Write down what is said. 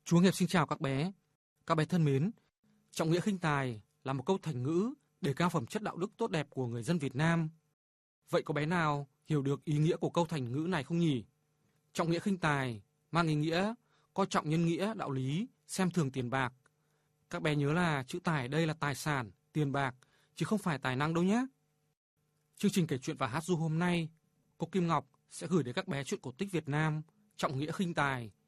Chú Nghiệp xin chào các bé. Các bé thân mến, trọng nghĩa khinh tài là một câu thành ngữ đề cao phẩm chất đạo đức tốt đẹp của người dân Việt Nam. Vậy có bé nào hiểu được ý nghĩa của câu thành ngữ này không nhỉ? Trọng nghĩa khinh tài mang ý nghĩa coi trọng nhân nghĩa, đạo lý, xem thường tiền bạc. Các bé nhớ là chữ tài đây là tài sản, tiền bạc, chứ không phải tài năng đâu nhé. Chương trình kể chuyện và hát ru hôm nay, cô Kim Ngọc sẽ gửi đến các bé chuyện cổ tích Việt Nam, trọng nghĩa khinh tài,